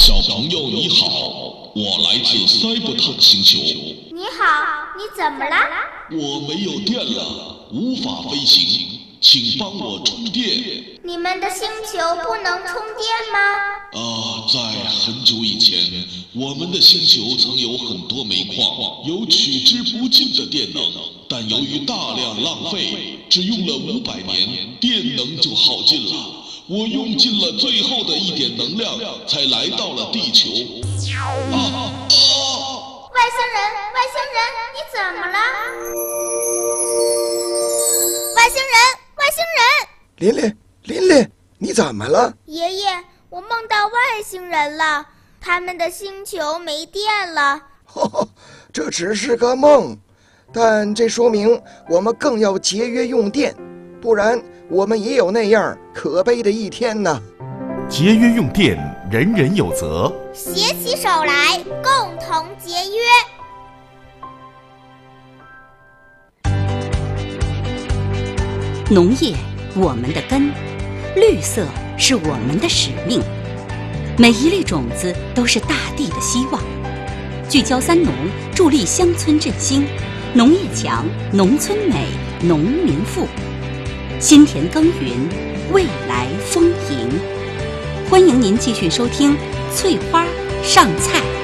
小朋友你好，我来自塞伯坦星球。 你好，你怎么了？ 我没有电了，无法飞行，请帮我充电。 你们的星球不能充电吗？ 在很久以前，我们的星球曾有很多煤矿，有取之不尽的电能，但由于大量浪费，只用了500年，电能就耗尽了。我用尽了最后的一点能量，才来到了地球。 外星人，你怎么了？外星人！ 琳琳，你怎么了？ 爷爷，我梦到外星人了，他们的星球没电了。 这只是个梦，但这说明我们更要节约用电，不然我们也有那样可悲的一天呢。 节约用电，人人有责。 携起手来，共同节约。 农业，我们的根；绿色是我们的使命。每一粒种子都是大地的希望。聚焦3农，助力乡村振兴。农业强，农村美，农民富。心田耕耘，未来丰盈。欢迎您继续收听《翠花上菜》。